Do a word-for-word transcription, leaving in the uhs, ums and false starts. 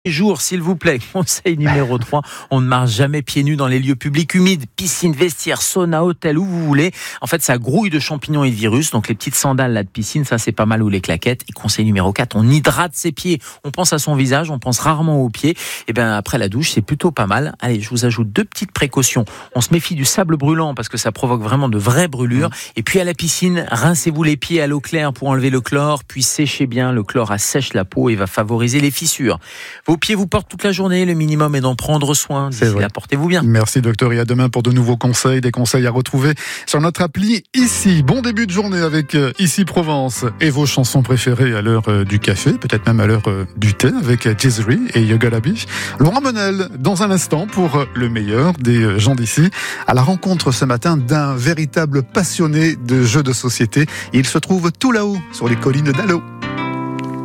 Jours, s'il vous plaît. Conseil numéro trois, on ne marche jamais pieds nus dans les lieux publics humides, piscine, vestiaire, sauna, hôtel, où vous voulez. En fait, ça grouille de champignons et de virus. Donc, les petites sandales là de piscine, ça c'est pas mal, ou les claquettes. Et conseil numéro quatre, on hydrate ses pieds. On pense à son visage, on pense rarement aux pieds. Et bien, après la douche, c'est plutôt pas mal. Allez, je vous ajoute deux petites précautions. On se méfie du sable brûlant parce que ça provoque vraiment de vraies brûlures. Et puis, à la piscine, rincez-vous les pieds à l'eau claire pour enlever le chlore, puis séchez bien. Le chlore assèche la peau et va favoriser les fissures. Vos pieds vous portent toute la journée, le minimum est d'en prendre soin. D'ici là, portez-vous bien. Merci docteur, et à demain pour de nouveaux conseils, des conseils à retrouver sur notre appli Ici. Bon début de journée avec Ici Provence et vos chansons préférées à l'heure du café, peut-être même à l'heure du thé avec Jezri et Yoga Labi. Laurent Monel, dans un instant pour le meilleur des gens d'ici, à la rencontre ce matin d'un véritable passionné de jeux de société. Il se trouve tout là-haut sur les collines d'Allo.